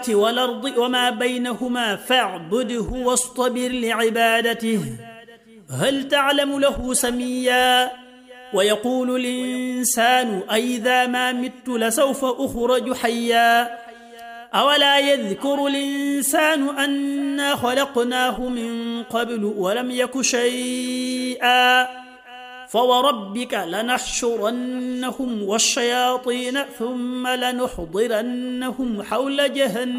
والأرض وما بينهما فاعبده واصطبر لعبادته هل تعلم له سميا ويقول الإنسان أئذا ما مت لسوف أخرج حيا أولا يذكر الإنسان أنا خلقناه من قبل ولم يك شيئا فوربك لنحشرنهم والشياطين ثم لنحضرنهم حول جهنم